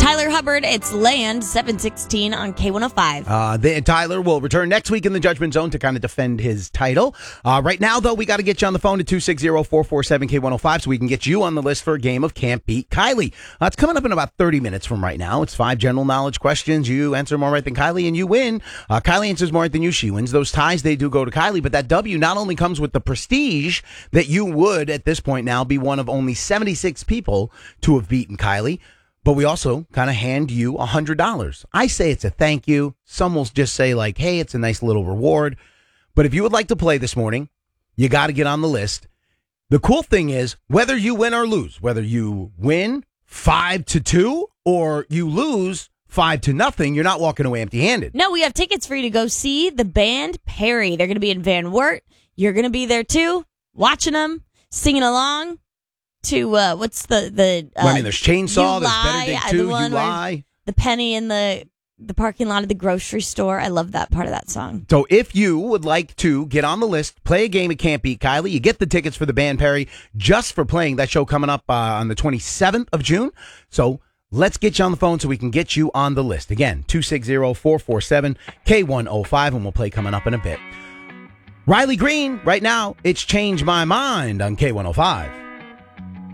Tyler Hubbard, it's Land, 716 on K105. Tyler will return next week in the Judgment Zone to kind of defend his title. Right now, though, we got to get you on the phone to 260-447-K105 so we can get you on the list for a game of Can't Beat Kylie. It's coming up in about 30 minutes from right now. It's 5 general knowledge questions. You answer more right than Kylie, and you win. Kylie answers more right than you. She wins. Those ties, they do go to Kylie, but that W not only comes with the prestige that you would, at this point now, be one of only 76 people to have beaten Kylie, but we also kind of hand you $100. I say it's a thank you. Some will just say like, hey, it's a nice little reward. But if you would like to play this morning, you got to get on the list. The cool thing is, whether you win or lose, whether you win 5-2 or you lose 5-0, you're not walking away empty-handed. No, we have tickets for you to go see the band Perry. They're going to be in Van Wert. You're going to be there too, watching them, singing along. To what's the there's Chainsaw, there's Better Day 2, You Lie. The penny in the parking lot of the grocery store. I love that part of that song. So if you would like to get on the list, play a game of Can't Beat Kylie, you get the tickets for the band Perry just for playing that show coming up on the 27th of June. So let's get you on the phone so we can get you on the list. Again, 260-447-K105, and we'll play coming up in a bit. Riley Green, right now, it's Change My Mind on K105.